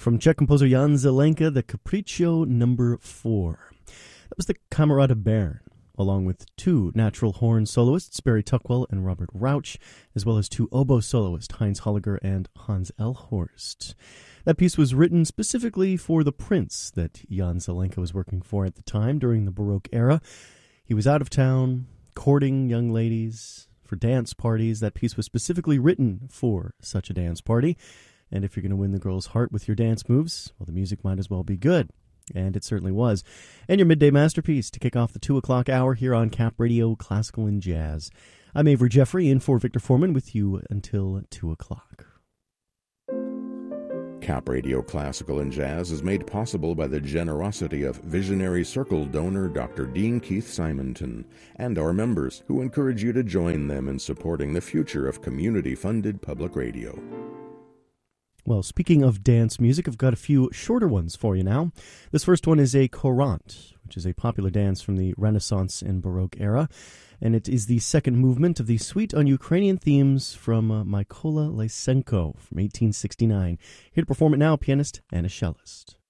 From Czech composer Jan Zelenka, the Capriccio No. 4. That was the Camerata Bern, along with two natural horn soloists, Barry Tuckwell and Robert Rauch, as well as two oboe soloists, Heinz Holliger and Hans Elhorst. That piece was written specifically for the prince that Jan Zelenka was working for at the time during the Baroque era. He was out of town, courting young ladies for dance parties. That piece was specifically written for such a dance party. And if you're going to win the girl's heart with your dance moves, well, the music might as well be good. And it certainly was. And your midday masterpiece to kick off the 2 o'clock hour here on Cap Radio Classical and Jazz. I'm Avery Jeffrey, in for Victor Foreman, with you until 2 o'clock. Cap Radio Classical and Jazz is made possible by the generosity of Visionary Circle donor Dr. Dean Keith Simonton and our members, who encourage you to join them in supporting the future of community-funded public radio. Well, speaking of dance music, I've got a few shorter ones for you now. This first one is a courant, which is a popular dance from the Renaissance and Baroque era, and it is the second movement of the Suite on Ukrainian Themes from Mykola Lysenko from 1869. Here to perform it now, pianist and a cellist.